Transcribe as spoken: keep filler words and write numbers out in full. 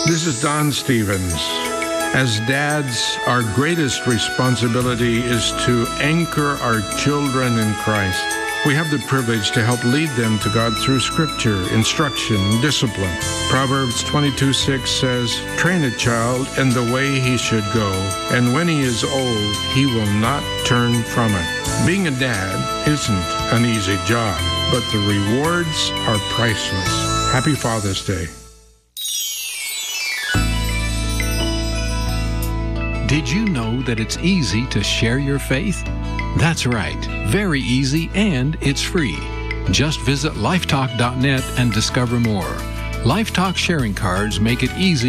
This is Don Stevens. As dads, our greatest responsibility is to anchor our children in Christ. We have the privilege to help lead them to God through Scripture, instruction, discipline. Proverbs twenty-two six says, "Train a child in the way he should go, and when he is old, he will not turn from it." Being a dad isn't an easy job, but the rewards are priceless. Happy Father's Day. Did you know that it's easy to share your faith? That's right, very easy, and it's free. Just visit lifetalk dot net and discover more. Lifetalk sharing cards make it easy